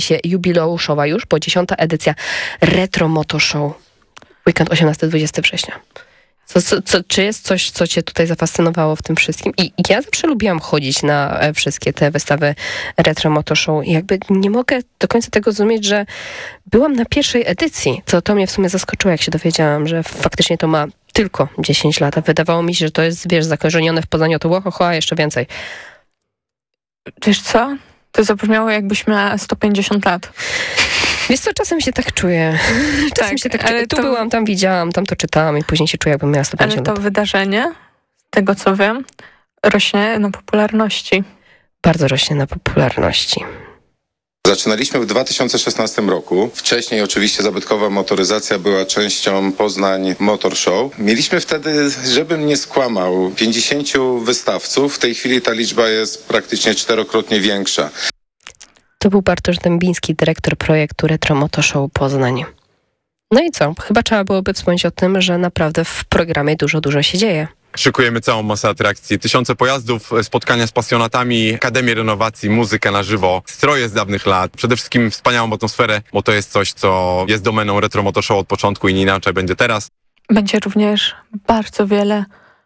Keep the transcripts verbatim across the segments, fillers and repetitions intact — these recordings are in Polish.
się jubileuszowa już, bo dziesiąta edycja Retro Moto Show. Weekend osiemnastego dwudziestego września. Co, co, co, czy jest coś, co cię tutaj zafascynowało w tym wszystkim? I, i ja zawsze lubiłam chodzić na e, wszystkie te wystawy Retro Moto Show i jakby nie mogę do końca tego zrozumieć, że byłam na pierwszej edycji. To, to mnie w sumie zaskoczyło, jak się dowiedziałam, że faktycznie to ma tylko dziesięć lat. A wydawało mi się, że to jest, wiesz, zakorzenione w Poznaniu, to łoho, a jeszcze więcej. Wiesz co? To zabrzmiało, jakbyś miała sto pięćdziesiąt lat. Wiesz co, czasem się tak czuję. Czasem tak, się tak ale czuję. Tu to... byłam, tam widziałam, tam to czytałam i później się czuję, jakbym miała sto pięćdziesiąt Ale to lat. wydarzenie, z tego co wiem, rośnie na popularności. Bardzo rośnie na popularności. Zaczynaliśmy w dwa tysiące szesnastym roku. Wcześniej oczywiście zabytkowa motoryzacja była częścią Poznań Motor Show. Mieliśmy wtedy, żebym nie skłamał, pięćdziesięciu wystawców. W tej chwili ta liczba jest praktycznie czterokrotnie większa. To był Bartosz Dębiński, dyrektor projektu Retro Moto Show Poznań. No i co? Chyba trzeba byłoby wspomnieć o tym, że naprawdę w programie dużo, dużo się dzieje. Szykujemy całą masę atrakcji. Tysiące pojazdów, spotkania z pasjonatami, akademię renowacji, muzykę na żywo, stroje z dawnych lat. Przede wszystkim wspaniałą atmosferę, bo to jest coś, co jest domeną Retro Moto Show od początku i nie inaczej będzie teraz. Będzie również bardzo wiele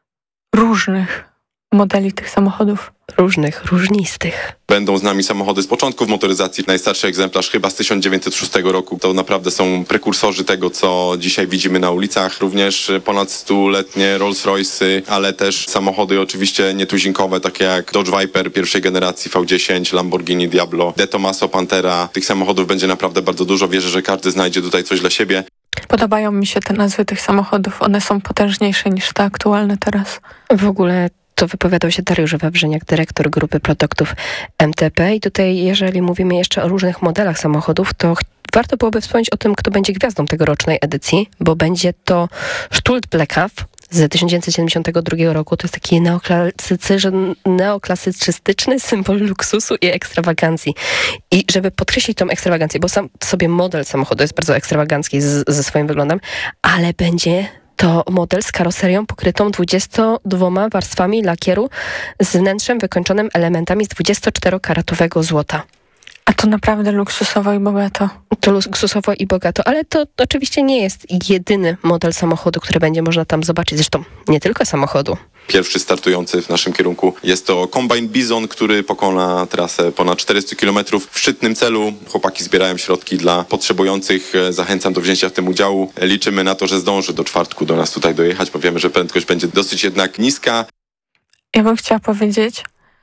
różnych modeli tych samochodów. Różnych, różnistych. Będą z nami samochody z początków motoryzacji. Najstarszy egzemplarz chyba z tysiąc dziewięćset szóstego roku. To naprawdę są prekursorzy tego, co dzisiaj widzimy na ulicach. Również ponad stuletnie Rolls-Royce'y, ale też samochody oczywiście nietuzinkowe, takie jak Dodge Viper pierwszej generacji, V dziesięć, Lamborghini Diablo, De Tomaso Pantera. Tych samochodów będzie naprawdę bardzo dużo. Wierzę, że każdy znajdzie tutaj coś dla siebie. Podobają mi się te nazwy tych samochodów. One są potężniejsze niż te aktualne teraz. W ogóle to wypowiadał się Dariusz Wawrzyniak, dyrektor grupy produktów M T P. I tutaj, jeżeli mówimy jeszcze o różnych modelach samochodów, to ch- warto byłoby wspomnieć o tym, kto będzie gwiazdą tegorocznej edycji, bo będzie to Stult Blackav z tysiąc dziewięćset siedemdziesiątego drugiego roku. To jest taki neoklasycy- neoklasyczystyczny symbol luksusu i ekstrawagancji. I żeby podkreślić tą ekstrawagancję, bo sam sobie model samochodu jest bardzo ekstrawagancki z, ze swoim wyglądem, ale będzie to model z karoserią pokrytą dwudziestodwoma warstwami lakieru z wnętrzem wykończonym elementami z dwudziestoczterokaratowego złota. A to naprawdę luksusowo i bogato. To luksusowo i bogato, ale to oczywiście nie jest jedyny model samochodu, który będzie można tam zobaczyć. Zresztą nie tylko samochodu. Pierwszy startujący w naszym kierunku jest to Combine Bizon, który pokona trasę ponad czterysta kilometrów w szczytnym celu. Chłopaki zbierają środki dla potrzebujących. Zachęcam do wzięcia w tym udziału. Liczymy na to, że zdąży do czwartku do nas tutaj dojechać, bo wiemy, że prędkość będzie dosyć jednak niska. Ja bym chciała powiedzieć,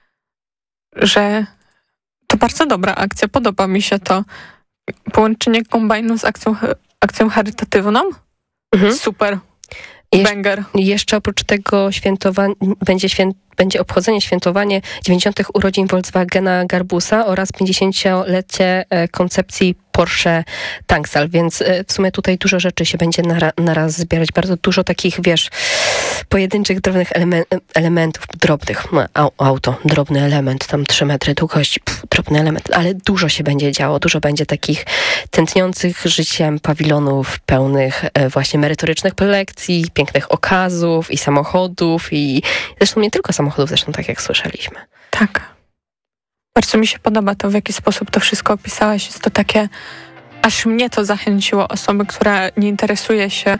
że to bardzo dobra akcja. Podoba mi się to. Połączenie kombajnu z akcją, akcją charytatywną. Mhm. Super. Jesz- Banger. Jeszcze oprócz tego świętowa- będzie, świę- będzie obchodzenie, świętowanie dziewięćdziesiątych urodzin Volkswagena Garbusa oraz pięćdziesięciolecie e, koncepcji Porsche Tanksal, więc e, w sumie tutaj dużo rzeczy się będzie nara- naraz zbierać. Bardzo dużo takich, wiesz, pojedynczych, drobnych elemen- elementów, drobnych. No, au- auto, drobny element, tam trzy metry długości, pff, drobny element, ale dużo się będzie działo. Dużo będzie takich tętniących życiem pawilonów pełnych e, właśnie merytorycznych prelekcji, pięknych okazów i samochodów i zresztą nie tylko samochodów, zresztą tak jak słyszeliśmy. Tak. Bardzo mi się podoba to, w jaki sposób to wszystko opisałaś. Jest to takie, aż mnie to zachęciło, osoby, która nie interesuje się